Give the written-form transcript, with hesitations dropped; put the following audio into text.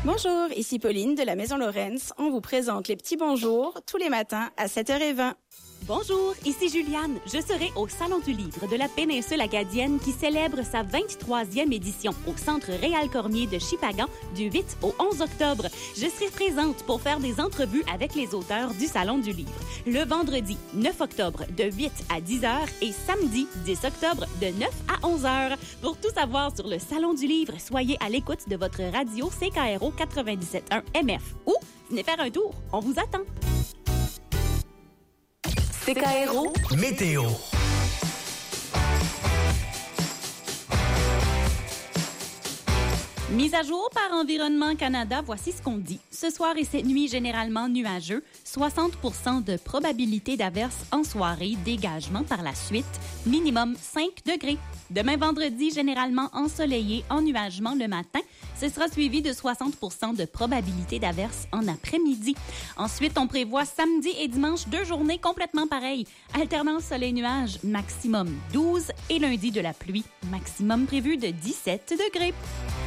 Bonjour, ici Pauline de la Maison Lorenz. On vous présente les petits bonjours tous les matins à 7h20. Bonjour, ici Juliane. Je serai au Salon du Livre de la péninsule acadienne qui célèbre sa 23e édition au Centre Réal Cormier de Shippagan du 8 au 11 octobre. Je serai présente pour faire des entrevues avec les auteurs du Salon du Livre. Le vendredi 9 octobre de 8 à 10h et samedi 10 octobre de 9 à 11h. Pour tout savoir sur le Salon du Livre, soyez à l'écoute de votre radio CKRO 97.1 MF ou venez faire un tour. On vous attend. CKRO Météo. Mise à jour par Environnement Canada, voici ce qu'on dit. Ce soir et cette nuit, généralement nuageux, 60% de probabilité d'averse en soirée, dégagement par la suite, minimum 5 degrés. Demain vendredi, généralement ensoleillé, ennuagement le matin. Ce sera suivi de 60% de probabilité d'averse en après-midi. Ensuite, on prévoit samedi et dimanche 2 journées complètement pareilles. Alternance soleil-nuage, maximum 12 et lundi de la pluie, maximum prévu de 17 degrés.